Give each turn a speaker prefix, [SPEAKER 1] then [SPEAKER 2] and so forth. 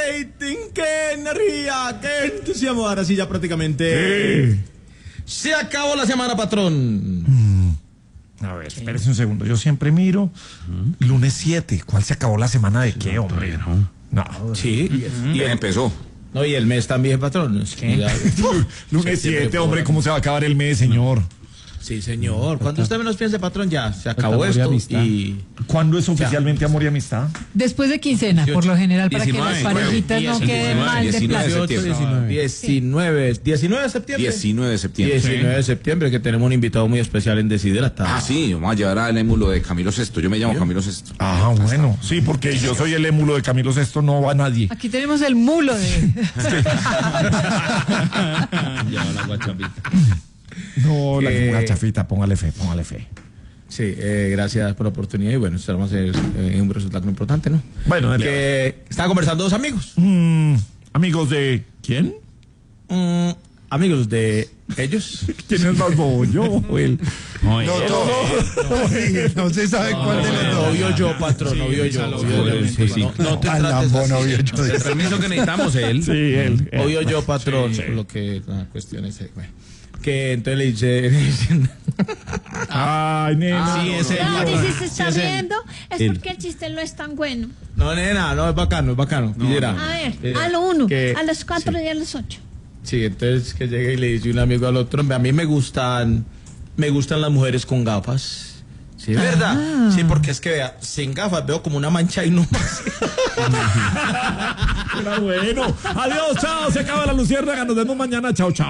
[SPEAKER 1] rating, qué energía, qué entusiasmo. Ahora sí, ya prácticamente se acabó la semana, patrón.
[SPEAKER 2] A ver, espérese un segundo. Yo siempre miro. Lunes 7. ¿Cuál se acabó la semana de qué, hombre? No.
[SPEAKER 1] Sí,
[SPEAKER 3] y empezó.
[SPEAKER 1] no, y el mes también, patrón.
[SPEAKER 2] Lunes 7, hombre, ¿cómo se va a acabar el mes, señor?
[SPEAKER 1] Sí, señor. ¿Cuándo usted menos piense, patrón? Ya se acabó
[SPEAKER 4] Amor y
[SPEAKER 1] esto.
[SPEAKER 4] amistad.
[SPEAKER 1] Y
[SPEAKER 2] ¿Cuándo es oficialmente amor y amistad?
[SPEAKER 5] Después de quincena, por lo general, para que
[SPEAKER 3] 19,
[SPEAKER 5] las parejitas no
[SPEAKER 3] 19,
[SPEAKER 5] queden mal de
[SPEAKER 3] 19
[SPEAKER 5] plata.
[SPEAKER 3] de septiembre.
[SPEAKER 1] 19 de septiembre.
[SPEAKER 3] 19 de septiembre.
[SPEAKER 1] 19 de septiembre, que tenemos un invitado muy especial en Desiderata.
[SPEAKER 3] Ah, sí, vamos a llevar al émulo de Camilo VI. Yo me llamo Camilo VI.
[SPEAKER 2] Ah, bueno. Sí, porque yo soy el émulo de Camilo VI, no va nadie.
[SPEAKER 5] Aquí tenemos el mulo de...
[SPEAKER 4] Ya la guachapita.
[SPEAKER 2] No, la chafita, póngale fe.
[SPEAKER 1] Sí, gracias por la oportunidad y bueno, esperamos hacer un resultado muy importante, ¿no?
[SPEAKER 2] Bueno, dale.
[SPEAKER 1] Que estaban conversando dos amigos.
[SPEAKER 2] Amigos de... ¿Quién?
[SPEAKER 1] Amigos de ellos.
[SPEAKER 2] ¿Quién es más bobo, yo o él?
[SPEAKER 4] No,
[SPEAKER 6] No se sabe cuál de los dos.
[SPEAKER 1] No vio yo, patrón, no vio yo. No te
[SPEAKER 6] Al
[SPEAKER 1] trates
[SPEAKER 6] Lambo no
[SPEAKER 1] así.
[SPEAKER 6] vio yo.
[SPEAKER 4] el permiso que necesitamos él.
[SPEAKER 2] Sí, él.
[SPEAKER 1] No vio yo, patrón, lo que la cuestión es, bueno, que entonces le dicen
[SPEAKER 2] Ay, nena.
[SPEAKER 1] sí, ese
[SPEAKER 7] Claro, y si se está
[SPEAKER 1] ese-
[SPEAKER 7] riendo es porque el chiste no es tan bueno.
[SPEAKER 1] no, nena, no, es bacano. Pillera.
[SPEAKER 7] A ver, a lo 1,
[SPEAKER 1] que-
[SPEAKER 7] a las 4
[SPEAKER 1] sí.
[SPEAKER 7] y a las 8.
[SPEAKER 1] Sí, entonces que llega y le dice un amigo al otro, a mí me gustan las mujeres con gafas. Sí, es verdad. Sí, porque es que vea, sin gafas veo como una mancha y no más.
[SPEAKER 2] Bueno. Adiós, chao. Se acaba la luciérnaga. Nos vemos mañana. Chao, chao.